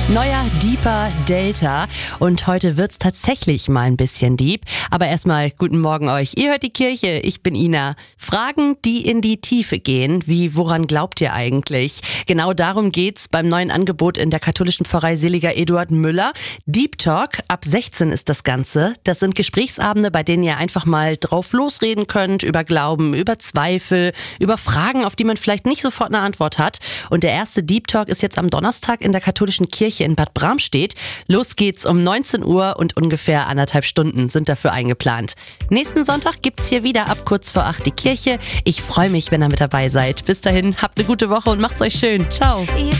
Neuer Deeper Delta und heute wird's tatsächlich mal ein bisschen deep. Aber erstmal guten Morgen euch. Ihr hört die Kirche, ich bin Ina. Fragen, die in die Tiefe gehen, wie woran glaubt ihr eigentlich? Genau darum geht's beim neuen Angebot in der katholischen Pfarrei Seliger Eduard Müller. Deep Talk, ab 16 ist das Ganze. Das sind Gesprächsabende, bei denen ihr einfach mal drauf losreden könnt, über Glauben, über Zweifel, über Fragen, auf die man vielleicht nicht sofort eine Antwort hat. Und der erste Deep Talk ist jetzt am Donnerstag in der katholischen Kirche in Bad Bramstedt. Los geht's um 19 Uhr und ungefähr 1,5 Stunden sind dafür eingeplant. Nächsten Sonntag gibt's hier wieder ab kurz vor 8 die Kirche. Ich freue mich, wenn ihr mit dabei seid. Bis dahin, habt eine gute Woche und macht's euch schön. Ciao.